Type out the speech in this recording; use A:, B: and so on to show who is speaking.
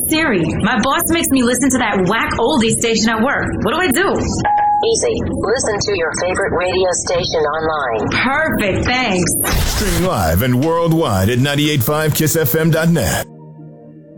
A: Siri, my boss makes me listen to that whack oldie station at work. What do I do?
B: Easy. Listen to your favorite radio station online.
A: Perfect, thanks.
C: Streaming live and worldwide at 985kissfm.net.